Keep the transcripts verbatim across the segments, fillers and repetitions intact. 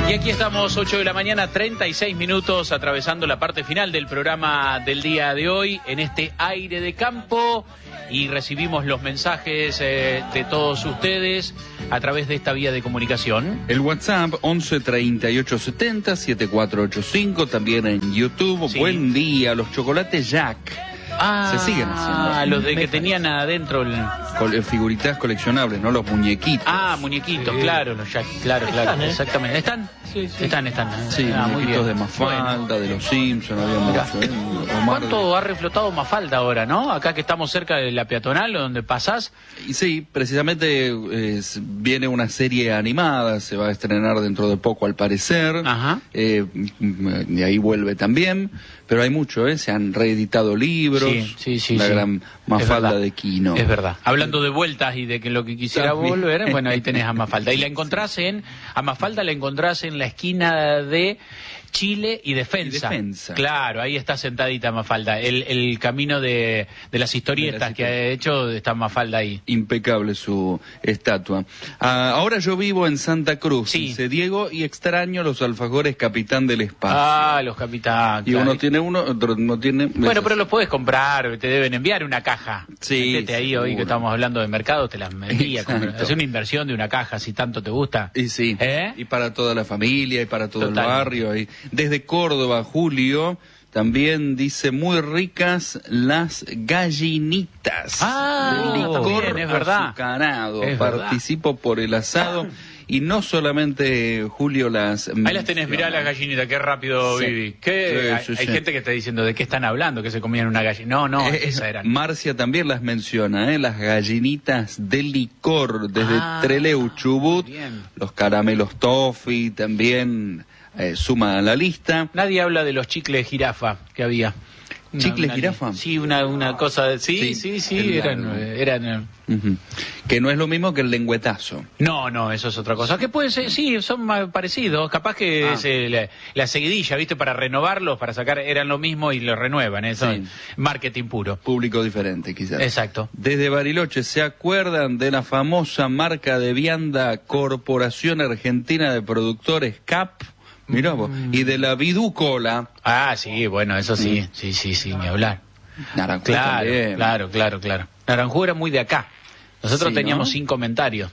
Y aquí estamos, ocho de la mañana, treinta y seis minutos, atravesando la parte final del programa del día de hoy, en este aire de campo, y recibimos los mensajes eh, de todos ustedes a través de esta vía de comunicación. El WhatsApp once treinta y ocho setenta setenta y cuatro ochenta y cinco, también en YouTube. Sí. Buen día, los chocolates Jack. Ah, se siguen haciendo. Ah, los de que tenían adentro el... Col figuritas coleccionables, ¿no? Los muñequitos. Ah, muñequitos, sí. Claro, los Jack, claro, claro, están, ¿eh? Exactamente. ¿Están? Sí, sí. Están, están. ¿eh? Sí, ah, muñequitos de Mafalda, bueno. De los Simpsons, había mucho, ¿eh? ¿Cuánto de... ha reflotado Mafalda ahora, no? Acá que estamos cerca de la peatonal, donde pasás. Y sí, precisamente eh, viene una serie animada, se va a estrenar dentro de poco al parecer. Ajá. Eh, y ahí vuelve también. Pero hay mucho, ¿eh? Se han reeditado libros. Sí, sí, sí. La sí. gran Mafalda de Quino. Es verdad. Hablando de vueltas y de que lo que quisiera también volver, bueno, ahí tenés a Mafalda. Y la encontrás en, a Mafalda la encontrás en la esquina de Chile y Defensa. Y Defensa. Claro, ahí está sentadita Mafalda. El, el camino de, de las historietas de las que ha hecho, está Mafalda ahí. Impecable su estatua. Ah, ahora yo vivo en Santa Cruz, sí. Dice Diego, y extraño los alfajores Capitán del Espacio. Ah, los Capitán. Y claro. Uno tiene uno, otro no tiene... Bueno, pero los puedes comprar, te deben enviar una caja. Sí, Métete ahí seguro. Hoy que estamos hablando de mercado, te las envía. Hacer una inversión de una caja, si tanto te gusta. Y sí, ¿Eh? Y para toda la familia, y para todo Total. El barrio. Y desde Córdoba, Julio, también dice, muy ricas las gallinitas. Ah, de licor bien, es verdad. Azucarado. Es Participo verdad. Por el asado. Y no solamente, Julio, las... Ahí las tenés, mirá las gallinitas, qué rápido, sí. Vivi. ¿Qué? Sí, sí, hay, sí. hay gente que está diciendo, ¿de qué están hablando? Que se comían una gallina. No, no, eh, esa eran. Marcia también las menciona, ¿eh? Las gallinitas de licor, desde ah, Trelew, Chubut. Bien. Los caramelos toffee también eh, suman a la lista. Nadie habla de los chicles jirafa que había. ¿Chicles jirafa? Sí, una, una cosa de... Sí, sí, sí, sí eran... eran uh-huh. Que no es lo mismo que el lengüetazo. No, no, eso es otra cosa. Que puede ser, sí, son más parecidos. Capaz que ah. es, eh, la, la seguidilla, ¿viste? Para renovarlos, para sacar, eran lo mismo y lo renuevan. Eso sí. Marketing puro. Público diferente, quizás. Exacto. Desde Bariloche, ¿se acuerdan de la famosa marca de vianda Corporación Argentina de Productores C A P? Mirá vos. Mm. Y de la Viducola. Ah, sí, bueno, eso sí, mm. sí, sí, sí, ni hablar. Naranjú claro, también. Claro, claro, claro. Naranjú era muy de acá. Nosotros sí, teníamos ¿no? sin comentarios.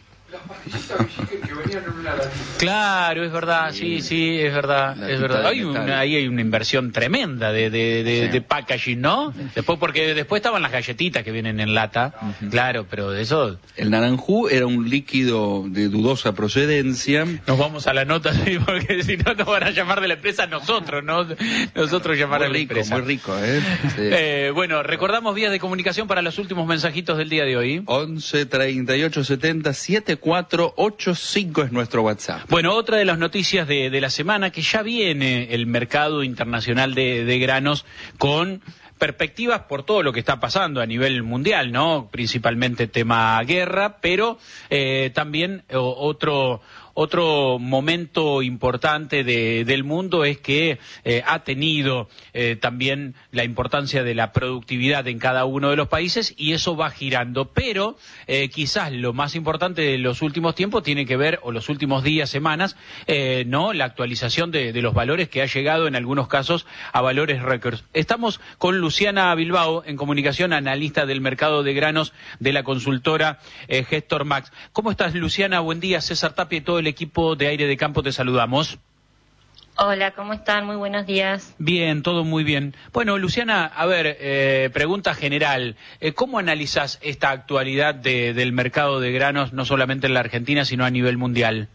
Claro, es verdad, sí, sí, es verdad, la es verdad. Hay una, ahí hay una inversión tremenda de, de, de, sí. de packaging, ¿no? Después, porque después estaban las galletitas que vienen en lata, uh-huh. claro, pero de eso... El naranjú era un líquido de dudosa procedencia. Nos vamos a la nota, ¿sí? Porque si no nos van a llamar de la empresa nosotros, ¿no? Nosotros llamar muy a la rico, empresa. Muy rico, ¿eh? Sí. eh bueno, recordamos vías de comunicación para los últimos mensajitos del día de hoy. once treinta y ocho setenta setenta y cuatro ochenta y cinco es nuestro WhatsApp. Bueno, otra de las noticias de, de la semana, que ya viene el mercado internacional de, de granos con perspectivas por todo lo que está pasando a nivel mundial, ¿no? Principalmente tema guerra, pero eh, también o, otro... Otro momento importante de, del mundo es que eh, ha tenido eh, también la importancia de la productividad en cada uno de los países y eso va girando. Pero eh, quizás lo más importante de los últimos tiempos tiene que ver, o los últimos días, semanas, eh, no, la actualización de, de los valores que ha llegado en algunos casos a valores récords. Estamos con Luciana Bilbao en comunicación, analista del mercado de granos de la consultora eh, Gestor Max. ¿Cómo estás, Luciana? Buen día, César Tapia y todo el equipo de Aire de Campo te saludamos. Hola, ¿cómo están? Muy buenos días. Bien, todo muy bien. Bueno, Luciana, a ver, eh, pregunta general. Eh, ¿Cómo analizás esta actualidad de, del mercado de granos, no solamente en la Argentina, sino a nivel mundial?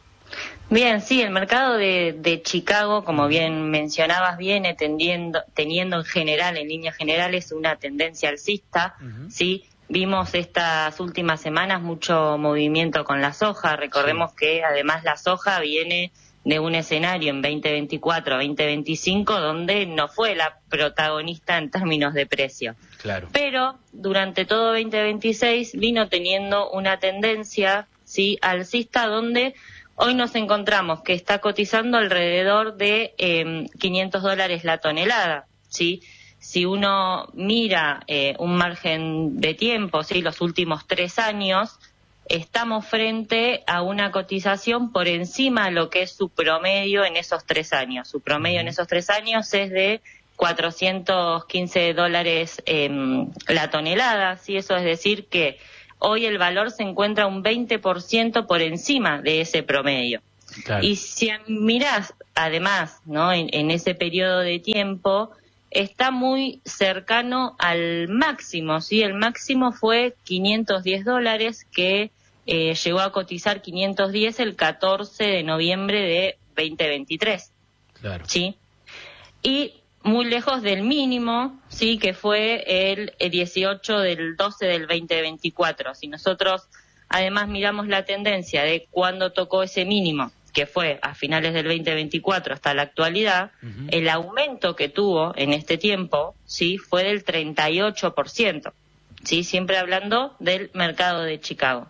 Bien, sí, el mercado de, de Chicago, como bien mencionabas, viene tendiendo, teniendo en general, en líneas generales, una tendencia alcista, uh-huh. ¿sí? Vimos estas últimas semanas mucho movimiento con la soja. Recordemos sí. que además la soja viene de un escenario en veinte veinticuatro a veinte veinticinco donde no fue la protagonista en términos de precio. Claro. Pero durante todo veinte veintiséis vino teniendo una tendencia, sí, alcista, donde hoy nos encontramos que está cotizando alrededor de eh, quinientos dólares la tonelada, ¿sí? Si uno mira eh, un margen de tiempo, sí, los últimos tres años, estamos frente a una cotización por encima de lo que es su promedio en esos tres años. Su promedio en esos tres años es de cuatrocientos quince dólares eh, la tonelada, ¿sí? Eso es decir que hoy el valor se encuentra un veinte por ciento por encima de ese promedio. Claro. Y si mirás, además, ¿no? En, en ese periodo de tiempo, está muy cercano al máximo, ¿sí? El máximo fue quinientos diez dólares, que eh, llegó a cotizar quinientos diez el catorce de noviembre de veinte veintitrés. Claro. ¿Sí? Y muy lejos del mínimo, sí, que fue el dieciocho del doce del veinte veinticuatro. Si nosotros además miramos la tendencia de cuándo tocó ese mínimo, que fue a finales del veinte veinticuatro hasta la actualidad, uh-huh. el aumento que tuvo en este tiempo, sí, fue del treinta y ocho por ciento, sí, siempre hablando del mercado de Chicago,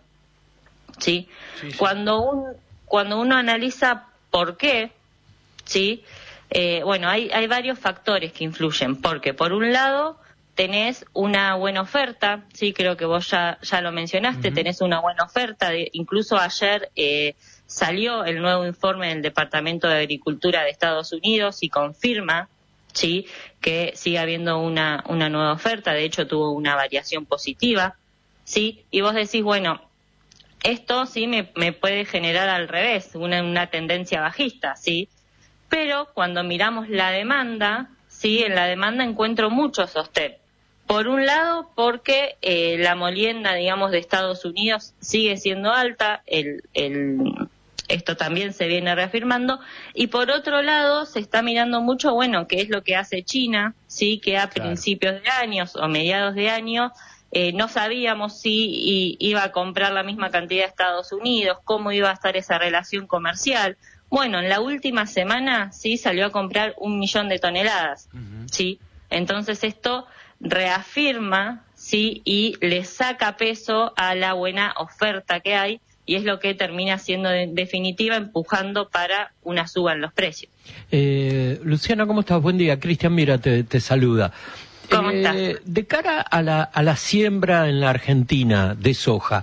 sí. sí, sí. Cuando un, cuando uno analiza por qué, sí, eh, bueno, hay hay varios factores que influyen, porque por un lado tenés una buena oferta, sí, creo que vos ya ya lo mencionaste, uh-huh. tenés una buena oferta, de, incluso ayer eh, salió el nuevo informe del Departamento de Agricultura de Estados Unidos y confirma, sí, que sigue habiendo una una nueva oferta. De hecho, tuvo una variación positiva, sí. Y vos decís, bueno, esto sí me, me puede generar al revés, una, una tendencia bajista, sí. Pero cuando miramos la demanda, sí, en la demanda encuentro mucho sostén. Por un lado, porque eh, la molienda, digamos, de Estados Unidos sigue siendo alta, el el esto también se viene reafirmando, y por otro lado se está mirando mucho, bueno, qué es lo que hace China, sí, que a claro. principios de años o mediados de año eh, no sabíamos si y, iba a comprar la misma cantidad de Estados Unidos, cómo iba a estar esa relación comercial. Bueno, en la última semana sí salió a comprar un millón de toneladas, uh-huh. sí, entonces esto reafirma, sí, y le saca peso a la buena oferta que hay, y es lo que termina siendo en definitiva empujando para una suba en los precios. Eh, Luciana, ¿cómo estás? Buen día. Cristian Mira te, te saluda. ¿Cómo eh, estás? De cara a la, a la siembra en la Argentina de soja,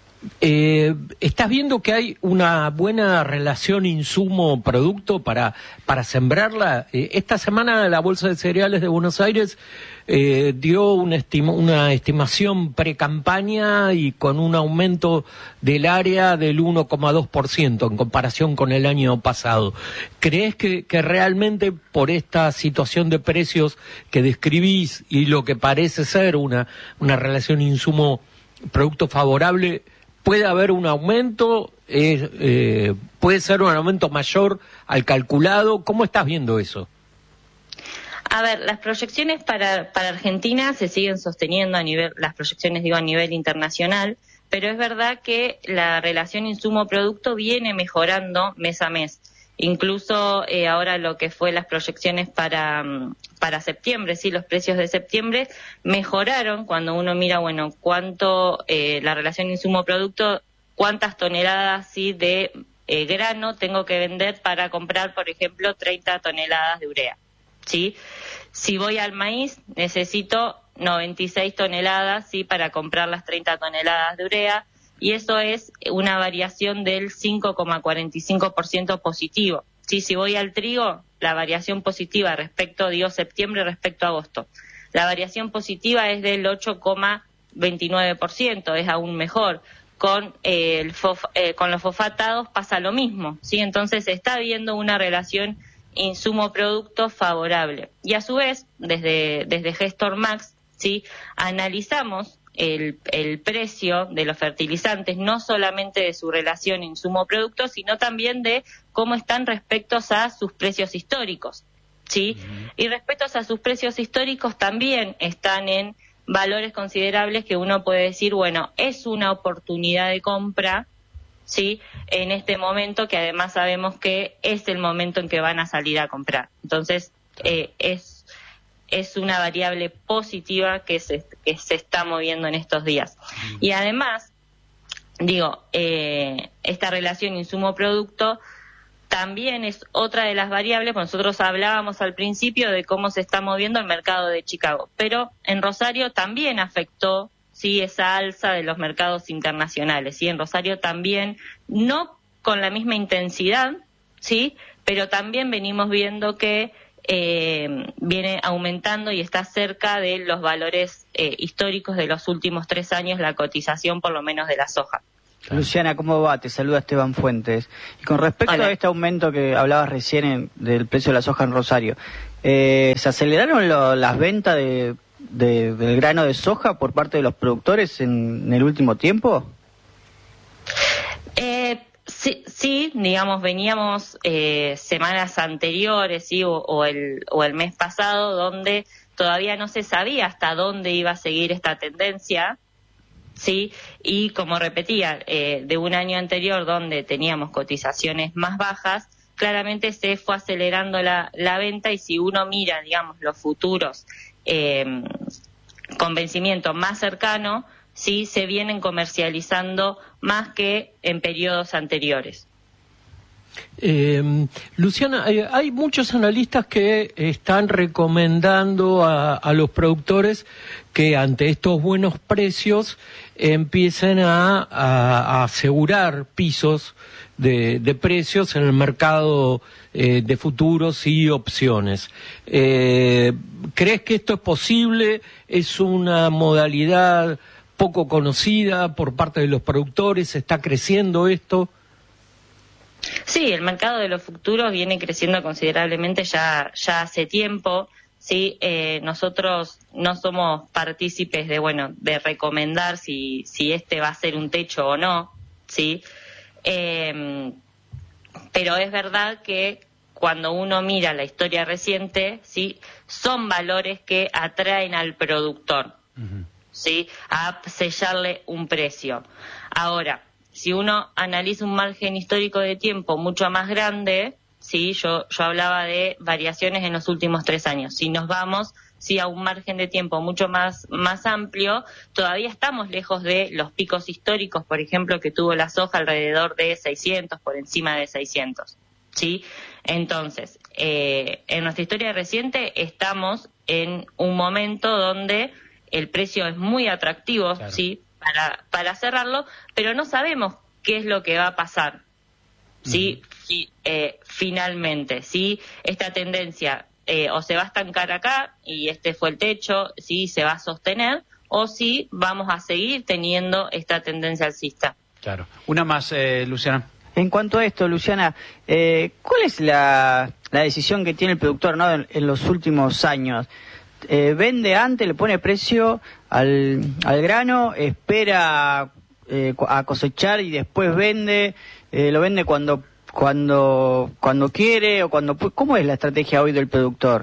eh, ¿estás viendo que hay una buena relación insumo-producto para, para sembrarla? Eh, esta semana la Bolsa de Cereales de Buenos Aires eh, dio una, estima, una estimación pre-campaña y con un aumento del área del uno coma dos por ciento en comparación con el año pasado. ¿Crees que, que realmente por esta situación de precios que describís y lo que parece ser una, una relación insumo-producto favorable, puede haber un aumento, eh, eh, puede ser un aumento mayor al calculado? ¿Cómo estás viendo eso? A ver, las proyecciones para para Argentina se siguen sosteniendo a nivel, las proyecciones digo a nivel internacional, pero es verdad que la relación insumo-producto viene mejorando mes a mes. Incluso eh, ahora lo que fue las proyecciones para para septiembre, sí, los precios de septiembre mejoraron cuando uno mira, bueno, cuánto eh, la relación insumo-producto, cuántas toneladas sí de eh, grano tengo que vender para comprar, por ejemplo, treinta toneladas de urea, sí. Si voy al maíz necesito noventa y seis toneladas, sí, para comprar las treinta toneladas de urea. Y eso es una variación del cinco coma cuarenta y cinco por ciento positivo. Sí, si voy al trigo, la variación positiva respecto, digo, septiembre respecto a agosto. La variación positiva es del ocho coma veintinueve por ciento, es aún mejor. Con, eh, el fof, eh, con los fosfatados pasa lo mismo, ¿sí? Entonces se está viendo una relación insumo-producto favorable. Y a su vez, desde, desde Gestor Max, ¿sí? Analizamos El, el precio de los fertilizantes, no solamente de su relación insumo-producto, sino también de cómo están respecto a sus precios históricos, ¿sí? Uh-huh. Y respecto a sus precios históricos también están en valores considerables que uno puede decir, bueno, es una oportunidad de compra, ¿sí? En este momento, que además sabemos que es el momento en que van a salir a comprar. Entonces, eh, es es una variable positiva que se, que se está moviendo en estos días. Y además, digo, eh, esta relación insumo-producto también es otra de las variables, pues nosotros hablábamos al principio de cómo se está moviendo el mercado de Chicago, pero en Rosario también afectó, sí, esa alza de los mercados internacionales, sí, en Rosario también, no con la misma intensidad, sí, pero también venimos viendo que eh, viene aumentando y está cerca de los valores eh, históricos de los últimos tres años, la cotización por lo menos de la soja. Claro. Luciana, ¿cómo va? Te saluda Esteban Fuentes. Y con respecto Hola. a este aumento que hablabas recién en, del precio de la soja en Rosario, eh, ¿se aceleraron lo, las ventas de, de, del grano de soja por parte de los productores en, en el último tiempo? Eh, sí, sí, digamos, veníamos eh, semanas anteriores, sí, o, o, el, o el mes pasado, donde todavía no se sabía hasta dónde iba a seguir esta tendencia. Sí, y como repetía, eh, de un año anterior donde teníamos cotizaciones más bajas, claramente se fue acelerando la, la venta, y si uno mira, digamos, los futuros eh, con vencimiento más cercano, sí, se vienen comercializando más que en periodos anteriores. Eh, Luciana, eh, hay muchos analistas que están recomendando a, a los productores que ante estos buenos precios eh, empiecen a, a, a asegurar pisos de, de precios en el mercado eh, de futuros y opciones. Eh, ¿Crees que esto es posible? ¿Es una modalidad poco conocida por parte de los productores? ¿Está creciendo esto? Sí, el mercado de los futuros viene creciendo considerablemente ya ya hace tiempo. Sí, eh, nosotros no somos partícipes de bueno de recomendar si si este va a ser un techo o no, sí. Eh, pero es verdad que cuando uno mira la historia reciente, sí, son valores que atraen al productor, uh-huh. sí, a sellarle un precio. Ahora, si uno analiza un margen histórico de tiempo mucho más grande, sí, yo yo hablaba de variaciones en los últimos tres años. Si nos vamos, sí, a un margen de tiempo mucho más más amplio, todavía estamos lejos de los picos históricos, por ejemplo, que tuvo la soja alrededor de seiscientos, por encima de seiscientos, sí. Entonces, eh, en nuestra historia reciente estamos en un momento donde el precio es muy atractivo, claro. sí. Para, para cerrarlo, pero no sabemos qué es lo que va a pasar, ¿sí? Uh-huh. sí eh, finalmente, ¿sí? Esta tendencia eh, o se va a estancar acá y este fue el techo, ¿sí? Se va a sostener, o si vamos a seguir teniendo esta tendencia alcista. Claro. Una más, eh, Luciana. En cuanto a esto, Luciana, eh, ¿cuál es la, la decisión que tiene el productor, ¿no? en, en los últimos años? Eh, ¿Vende antes, le pone precio al, al grano, espera eh, a cosechar y después vende, eh, lo vende cuando cuando cuando quiere o cuando... ¿Cómo es la estrategia hoy del productor?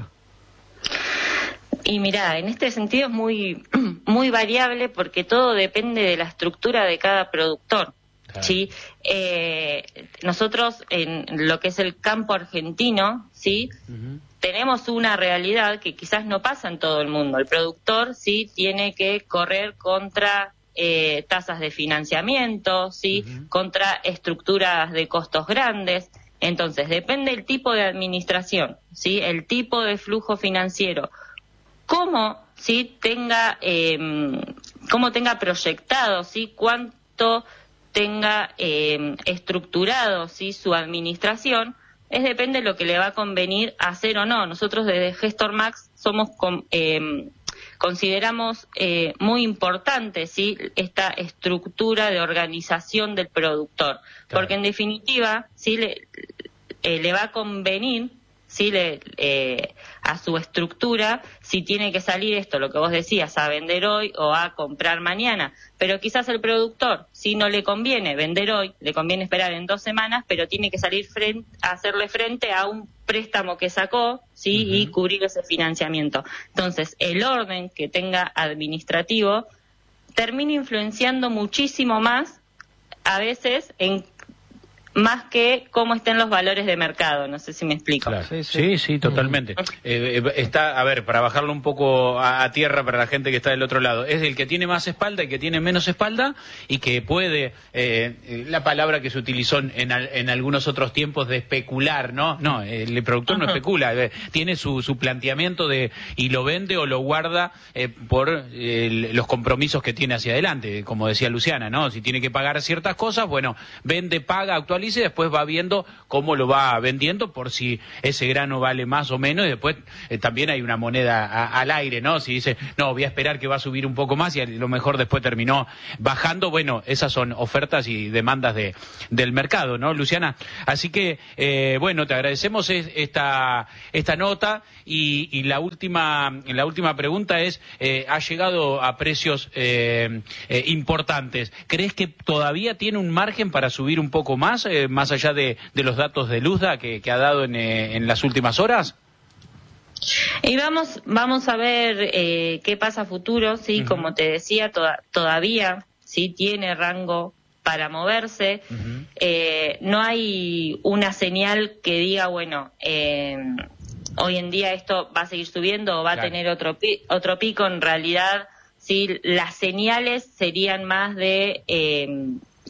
Y mirá, en este sentido es muy muy variable porque todo depende de la estructura de cada productor. Claro. Sí, eh, nosotros en lo que es el campo argentino, sí, uh-huh. tenemos una realidad que quizás no pasa en todo el mundo. El productor sí tiene que correr contra eh, tasas de financiamiento, sí, uh-huh. contra estructuras de costos grandes. Entonces depende el tipo de administración, sí, el tipo de flujo financiero, cómo sí tenga, eh, cómo tenga proyectado, sí, cuánto tenga eh, estructurado sí su administración, es depende de lo que le va a convenir hacer o no. Nosotros desde Gestor Max somos con, eh, consideramos eh, muy importante sí esta estructura de organización del productor, claro. porque en definitiva sí le, eh, le va a convenir sí le eh, a su estructura si tiene que salir esto, lo que vos decías, a vender hoy o a comprar mañana, pero quizás el productor si no le conviene vender hoy, le conviene esperar en dos semanas, pero tiene que salir frente, a hacerle frente a un préstamo que sacó, sí, uh-huh. y cubrir ese financiamiento. Entonces, el orden que tenga administrativo termina influenciando muchísimo más, a veces en más que cómo estén los valores de mercado. No sé si me explico. Claro. Sí, sí, sí, sí, totalmente. Eh, está, a ver, para bajarlo un poco a, a tierra para la gente que está del otro lado, es el que tiene más espalda y que tiene menos espalda y que puede, eh, la palabra que se utilizó en, al, en algunos otros tiempos de especular, ¿no? No, el productor no especula, eh, tiene su, su planteamiento de y lo vende o lo guarda eh, por eh, los compromisos que tiene hacia adelante, como decía Luciana, ¿no? Si tiene que pagar ciertas cosas, bueno, vende, paga, actualiza y después va viendo cómo lo va vendiendo por si ese grano vale más o menos y después eh, también hay una moneda a, al aire, ¿no? Si dice, no, voy a esperar que va a subir un poco más y a lo mejor después terminó bajando, bueno, esas son ofertas y demandas de, del mercado, ¿no, Luciana? Así que, eh, bueno, te agradecemos esta, esta nota y, y la última, la última pregunta es, eh, ha llegado a precios eh, eh, importantes. ¿Crees que todavía tiene un margen para subir un poco más? Eh, más allá de, de los datos de Luzda que, que ha dado en, eh, en las últimas horas? Y vamos vamos a ver eh, qué pasa a futuro, sí, uh-huh. Como te decía, toda, todavía sí tiene rango para moverse. Uh-huh. Eh, no hay una señal que diga, bueno, eh, hoy en día esto va a seguir subiendo o va claro. a tener otro pi- otro pico. En realidad, sí, las señales serían más de eh,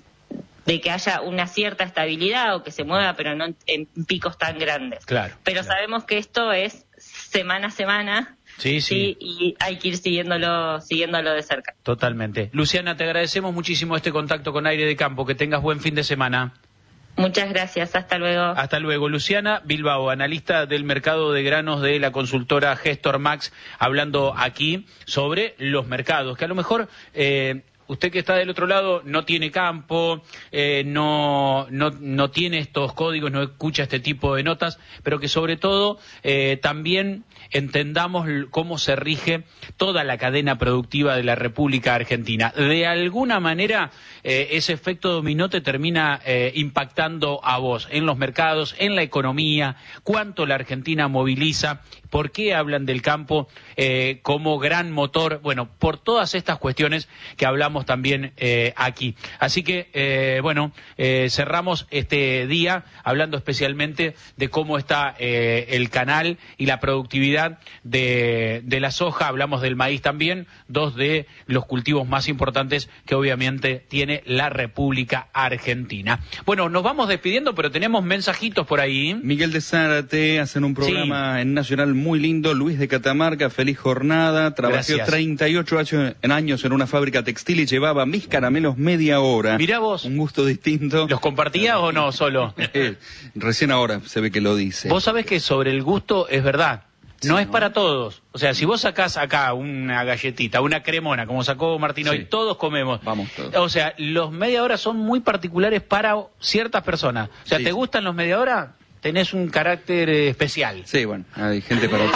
de que haya una cierta estabilidad o que se mueva, pero no en, en picos tan grandes. Claro. Pero claro. sabemos que esto es semana a semana. Sí, sí, sí. Y hay que ir siguiéndolo, siguiéndolo de cerca. Totalmente. Luciana, te agradecemos muchísimo este contacto con Aire de Campo. Que tengas buen fin de semana. Muchas gracias. Hasta luego. Hasta luego. Luciana Bilbao, analista del mercado de granos de la consultora Gestor Max, hablando aquí sobre los mercados, que a lo mejor... Eh, usted que está del otro lado no tiene campo, eh, no, no, no tiene estos códigos, no escucha este tipo de notas, pero que sobre todo eh, también entendamos cómo se rige toda la cadena productiva de la República Argentina. De alguna manera eh, ese efecto dominó te termina eh, impactando a vos en los mercados, en la economía, cuánto la Argentina moviliza, por qué hablan del campo eh, como gran motor, bueno, por todas estas cuestiones que hablamos también eh, aquí. Así que, eh, bueno, eh, cerramos este día hablando especialmente de cómo está eh, el canal y la productividad de, de la soja. Hablamos del maíz también, dos de los cultivos más importantes que obviamente tiene la República Argentina. Bueno, nos vamos despidiendo, pero tenemos mensajitos por ahí. Miguel de Zárate, hacen un programa sí. en Nacional muy lindo. Luis de Catamarca, feliz jornada. Trabajé Gracias. treinta y ocho años en una fábrica textil y llevaba mis caramelos media hora. Mirá vos. Un gusto distinto. ¿Los compartías o no solo? Eh, recién ahora se ve que lo dice. Vos sabés que sobre el gusto es verdad. No sí, es ¿no? para todos. O sea, si vos sacás acá una galletita, una cremona, como sacó Martín hoy, sí. todos comemos. Vamos todos. O sea, los media hora son muy particulares para ciertas personas. O sea, sí, ¿te sí. gustan los media hora? Tenés un carácter eh, especial. Sí, bueno, hay gente para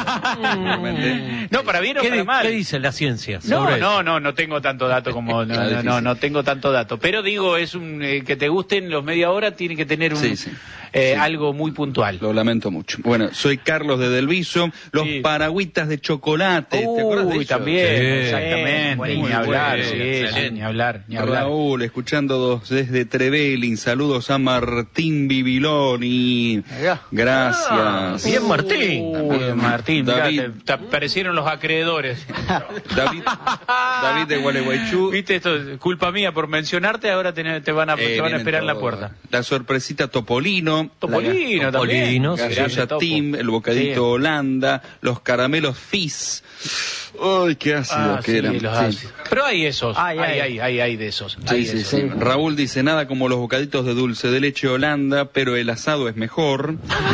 otro. No, para bien o para mal. ¿Qué dice la ciencia? No, no, no, no tengo tanto dato como no, no, no, no tengo tanto dato. Pero digo, es un eh, que te gusten los media hora tiene que tener un sí, sí. Eh, sí. algo muy puntual. Lo lamento mucho. Bueno, soy Carlos de Delviso, los sí. paragüitas de chocolate. Uy, ¿te acuerdas de eso? También, sí. exactamente. Muy, ni muy hablar, bueno, sí, sí, ni hablar, ni hablar. Raúl, escuchándonos desde Trevelin, saludos a Martín Bibiloni. Gracias. Ah, bien, Martín. Uh, bien, Martín. David. Mirá, te, te aparecieron los acreedores. David, David de Gualeguaychú. Viste, esto es culpa mía por mencionarte, ahora te, te van a, eh, te van a esperar en la puerta. La sorpresita Topolino. Topolino, la, también. Topolino, Gaseosa Tim, el bocadito sí. Holanda, los caramelos Fizz. ¡Ay, qué ácido ah, que sí, eran! Sí. Pero hay esos, ay, hay, ay. hay, hay, hay de esos. Sí, hay sí, esos. sí. Raúl dice, nada como los bocaditos de dulce de leche Holanda, pero el asado es mejor.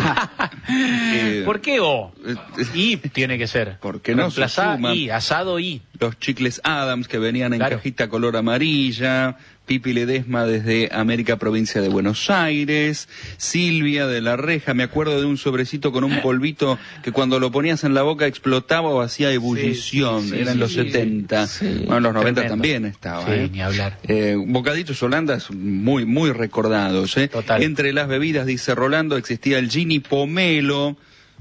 eh, ¿Por qué o? Y tiene que ser. Porque no se suma. Y, asado y. Los chicles Adams que venían en claro. cajita color amarilla. Pipi Ledesma desde América, provincia de Buenos Aires. Silvia de La Reja, me acuerdo de un sobrecito con un polvito que cuando lo ponías en la boca explotaba o hacía ebullición. Sí, sí, Era en sí, los sí, setenta. Sí. Bueno, en los noventa Tremendo. también estaba. Sí, ¿eh? ni hablar. Eh, bocaditos holandas muy, muy recordados. ¿eh? Total. Entre las bebidas, dice Rolando, existía el Gini Pomelo.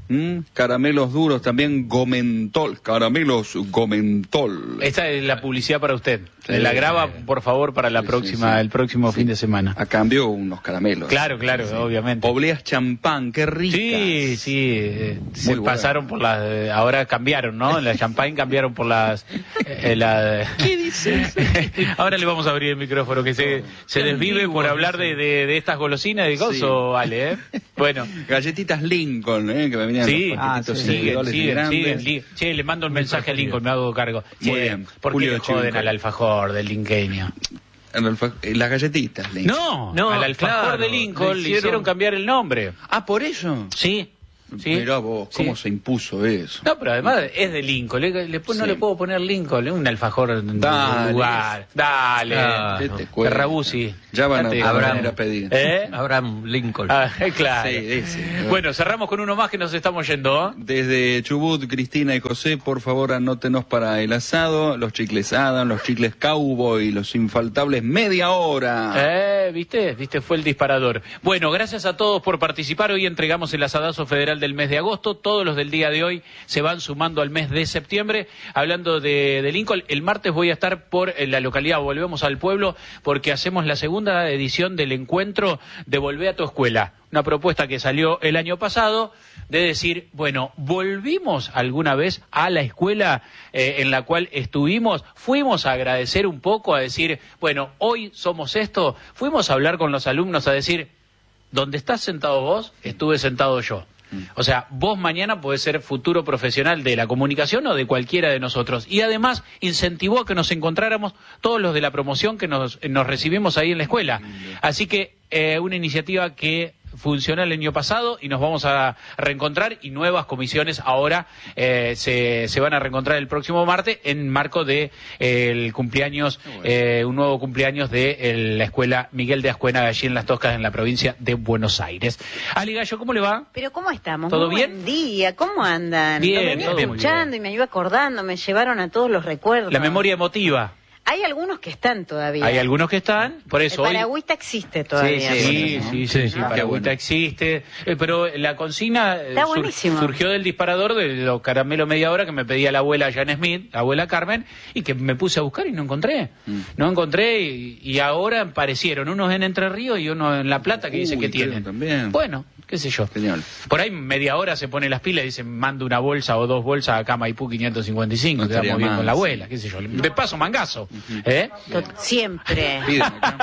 ¿Mm? Caramelos duros, también Gomentol, caramelos Gomentol. Esta es la publicidad para usted. Sí, la graba, sí. por favor, para la Sí, próxima, sí, sí. el próximo Sí. fin de semana. A cambio, unos caramelos. Claro, claro, Sí. obviamente. Obleas champán, qué ricas. Sí, sí, eh, se Muy pasaron por las, eh, ahora cambiaron, ¿no? La champagne cambiaron por las, eh, la... ¿Qué dices? Ahora le vamos a abrir el micrófono, que se, se desvive por hablar de, de, de estas golosinas de gozo, Sí. vale, ¿eh? Bueno. Galletitas Lincoln, ¿eh? Que me venían Sí, los paquetitos ah, sí. siguen, individuales y siguen, grandes. siguen, li- Che, le mando un mensaje a Lincoln, me hago cargo. Muy Che, bien. ¿por qué Julio le joden Chivinco. al alfajor del linqueño? En el fa- eh, Las galletitas Lincoln. No, No, al alfajor claro, de Lincoln le le hicieron- hicieron cambiar el nombre. Ah, ¿por eso? Sí, sí. Mirá vos, ¿cómo Sí. se impuso eso? No, pero además es de Lincoln. Le, le- no Sí. le puedo poner Lincoln, es un alfajor en Dale. lugar. Dale. Claro. ¿Qué te cuento? Rabusi. Ya van a, Date- van a Abraham. venir a pedir. ¿Eh? Abraham Lincoln. Ah, claro. Sí, ese. Bueno, cerramos con uno más que nos estamos yendo. ¿eh? Desde Chubut, Cristina y José, por favor anótenos para el asado, los chicles Adam, los chicles Cowboy, los infaltables media hora. Eh, ¿viste? ¿Viste? Fue el disparador. Bueno, gracias a todos por participar. Hoy entregamos el asadazo federal del mes de agosto. Todos los del día de hoy se van sumando al mes de septiembre. Hablando de, de Lincoln, el martes voy a estar por en la localidad, volvemos al pueblo, porque hacemos la segunda edición del encuentro de Volvé a tu escuela. Una propuesta que salió el año pasado de decir, bueno, ¿volvimos alguna vez a la escuela eh, en la cual estuvimos? ¿Fuimos a agradecer un poco, a decir, bueno, hoy somos esto? ¿Fuimos a hablar con los alumnos a decir, donde estás sentado vos, estuve sentado yo? O sea, vos mañana podés ser futuro profesional de la comunicación o de cualquiera de nosotros. Y además incentivó a que nos encontráramos todos los de la promoción que nos, nos recibimos ahí en la escuela. Así que eh, una iniciativa que funcionó el año pasado y nos vamos a reencontrar, y nuevas comisiones ahora eh, se, se van a reencontrar el próximo martes en marco de eh, el cumpleaños, eh, un nuevo cumpleaños de eh, la escuela Miguel de Ascuénaga allí en Las Toscas, en la provincia de Buenos Aires. Ali Gallo, ¿cómo le va? Pero ¿cómo estamos? ¿Todo Muy bien? Buen día, ¿cómo andan? Bien, Lo venía todo muy escuchando bien. y me iba acordando, me llevaron a todos los recuerdos. La memoria emotiva. Hay algunos que están todavía. Hay algunos que están, por El eso hoy... paragüita existe todavía. Sí, Sí, ¿no? sí, sí, sí, Sí. Ah, Paragüita qué bueno. existe, eh, pero la consigna eh, Está sur- buenísimo. surgió del disparador de los caramelos media hora que me pedía la abuela Jan Smith, la abuela Carmen, y que me puse a buscar y no encontré. Mm. No encontré y, y ahora aparecieron unos en Entre Ríos y uno en La Plata que dice Uy, que creo tienen. también. Bueno, qué sé yo. Genial. Por ahí media hora se pone las pilas y dicen, mando una bolsa o dos bolsas acá a Maipú quinientos cincuenta y cinco, No quedamos estaría bien mal, con la sí. abuela, qué sé yo. De paso, mangazo. ¿Eh? To- Siempre. Piden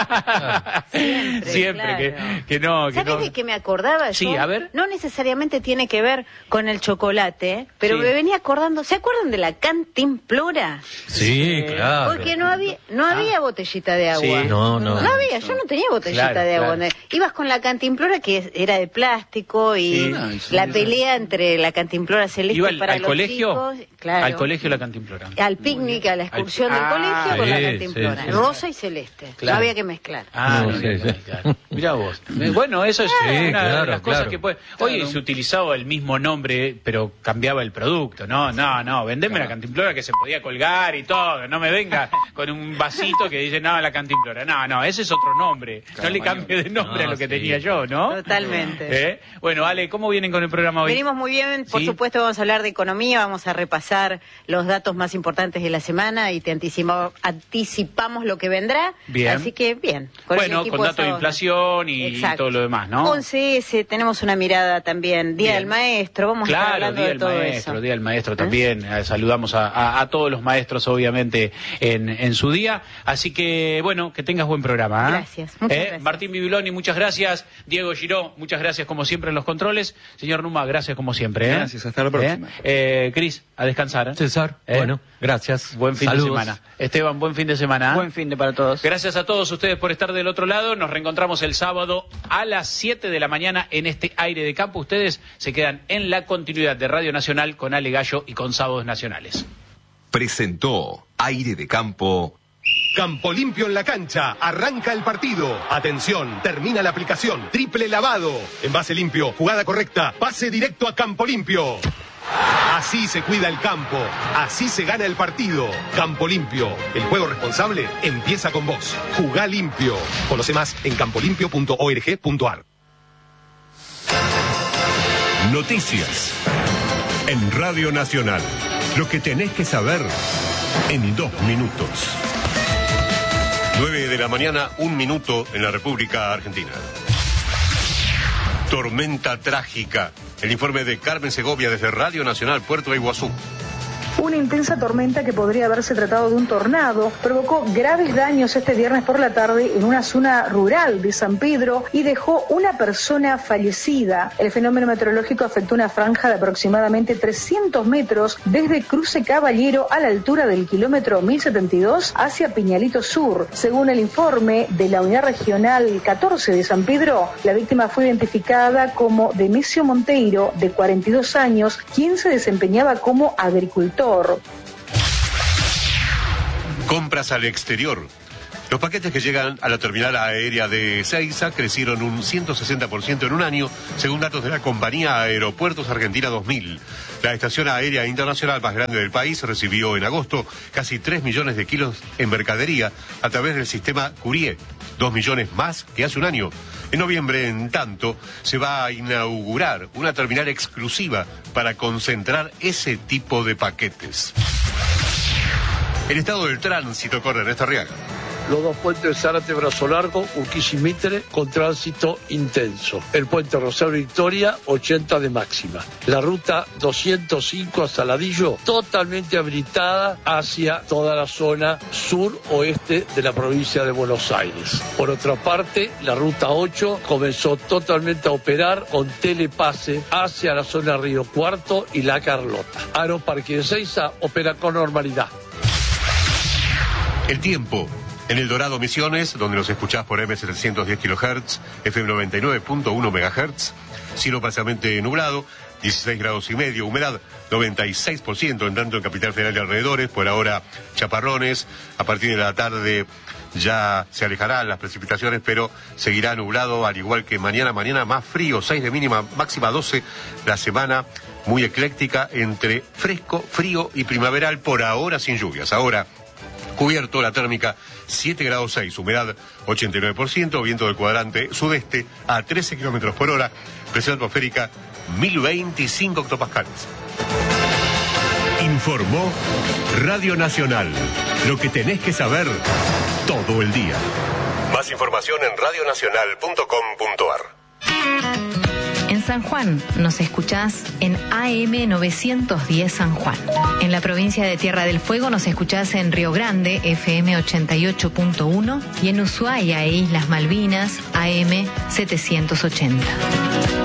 acá. Siempre, Siempre claro. que, que no, que ¿Sabes no. de qué me acordaba yo? Sí, a ver. No necesariamente tiene que ver con el chocolate, pero Sí. me venía acordando. ¿Se acuerdan de la cantimplora? Sí, claro. Porque no había no había botellita de agua. Sí. No, no. No había, yo no tenía botellita Claro, de agua. claro. Ibas con la cantimplora que era de plástico y Sí. Ah, sí, la sí. pelea entre la cantimplora celeste Iba al, para al los colegio, chicos, claro. al colegio la cantimplora. Al picnic, a la excursión Al- del Ah, colegio con la sí, cantimplora. sí, sí. Rosa y celeste. Claro. No había que mezclar. Ah, No, no, sí, no, sí. claro. Mirá vos. Eh, Bueno, eso es Sí, una de claro, las cosas claro. que puede... Hoy Claro. se utilizaba el mismo nombre, pero cambiaba el producto. No, no, no, vendeme la cantimplora que se podía colgar y todo. No me venga con un vasito que dice, no, la cantimplora. No, no, ese es otro nombre. No le cambie de nombre No, a lo que sí. tenía yo, ¿no? Totalmente. ¿Eh? Bueno, Ale, ¿cómo vienen con el programa hoy? Venimos muy bien, por Sí. supuesto vamos a hablar de economía, vamos a repasar los datos más importantes de la semana y te anticipa- anticipamos lo que vendrá. Bien. Así que bien. Con el Bueno, equipo con datos de sábado. inflación y, y Exacto. todo lo demás, ¿no? once ese, tenemos una mirada también. Día Bien. del Maestro, vamos a estar Claro, hablando Día de del todo Maestro, eso. Día del Maestro también. Eh, saludamos a, a- a todos los maestros, obviamente, en, en su día. Así que, bueno, que tengas buen programa. ¿eh? Gracias, muchas Eh, gracias. Martín Bibiloni, muchas gracias. Diego Giró, muchas gracias como siempre en los controles. Señor Numa, gracias como siempre. ¿eh? Gracias, hasta la próxima. Eh, eh, Cris, a descansar. ¿eh? César, ¿Eh? bueno, gracias. Buen fin Saludos. de semana. Esteban, buen fin de semana. ¿eh? Buen fin de para todos. Gracias a todos ustedes por estar del otro lado. Nos reencontramos el sábado a las siete de la mañana en este aire de campo. Ustedes se quedan en la continuidad de Radio Nacional con Ale Gallo y con Sábados Nacionales. Presentó Aire de Campo. Campo limpio en la cancha, arranca el partido. Atención, termina la aplicación. Triple lavado. Envase limpio, jugada correcta, pase directo a Campo Limpio. Así se cuida el campo, así se gana el partido. Campo Limpio, el juego responsable empieza con vos. Jugá limpio. Conoce más en campolimpio punto org punto ar. Noticias. En Radio Nacional. Lo que tenés que saber en dos minutos. nueve de la mañana, un minuto en la República Argentina. Tormenta trágica. El informe de Carmen Segovia desde Radio Nacional, Puerto de Iguazú. Una intensa tormenta que podría haberse tratado de un tornado provocó graves daños este viernes por la tarde en una zona rural de San Pedro y dejó una persona fallecida. El fenómeno meteorológico afectó una franja de aproximadamente trescientos metros desde Cruce Caballero a la altura del kilómetro mil setenta y dos hacia Piñalito Sur. Según el informe de la Unidad Regional catorce de San Pedro, la víctima fue identificada como Demesio Monteiro, de cuarenta y dos años, quien se desempeñaba como agricultor. Compras al exterior. Los paquetes que llegan a la terminal aérea de Ezeiza crecieron un ciento sesenta por ciento en un año, según datos de la compañía Aeropuertos Argentina dos mil. La estación aérea internacional más grande del país recibió en agosto casi tres millones de kilos en mercadería a través del sistema Courier, dos millones más que hace un año. En noviembre, en tanto, se va a inaugurar una terminal exclusiva para concentrar ese tipo de paquetes. El estado del tránsito corre en esta Arriaga. Los dos puentes Zárate Brazo Largo, Urquiza y Mitre, con tránsito intenso. El puente Rosario Victoria, ochenta de máxima. La ruta doscientos cinco a Saladillo, totalmente habilitada hacia toda la zona sur-oeste de la provincia de Buenos Aires. Por otra parte, la ruta ocho comenzó totalmente a operar con telepase hacia la zona Río Cuarto y La Carlota. Aeroparque de Ezeiza opera con normalidad. El tiempo. En El Dorado, Misiones, donde nos escuchás por eme setecientos diez kilohertz, efe eme noventa y nueve punto uno megahertz, cielo parcialmente nublado, dieciséis grados y medio, humedad noventa y seis por ciento, en tanto en Capital Federal y alrededores, por ahora chaparrones, a partir de la tarde ya se alejarán las precipitaciones, pero seguirá nublado, al igual que mañana, mañana más frío, seis de mínima, máxima doce, la semana muy ecléctica, entre fresco, frío y primaveral, por ahora sin lluvias. Ahora, cubierto, la térmica siete grados seis, humedad ochenta y nueve por ciento, viento del cuadrante sudeste a trece kilómetros por hora, presión atmosférica mil veinticinco hectopascales. Informó Radio Nacional. Lo que tenés que saber todo el día. Más información en radio nacional punto com punto a r. En San Juan nos escuchás en A M novecientos diez San Juan. En la provincia de Tierra del Fuego nos escuchás en Río Grande, efe eme ochenta y ocho punto uno, y en Ushuaia e Islas Malvinas, A M setecientos ochenta.